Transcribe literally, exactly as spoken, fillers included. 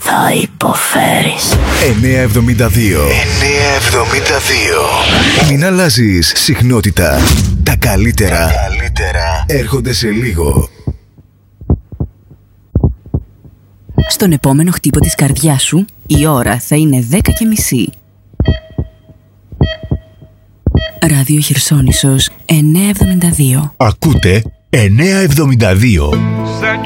Θα υποφέρεις. εννιακόσια εβδομήντα δύο. εννιακόσια εβδομήντα δύο. Μην αλλάζεις συχνότητα. Τα καλύτερα, Τα καλύτερα έρχονται σε λίγο. Στον επόμενο χτύπο της καρδιάς σου, η ώρα θα είναι δέκα και μισή. Ράδιο Χερσόνησος εννιακόσια εβδομήντα δύο. Ακούτε εννιακόσια εβδομήντα δύο.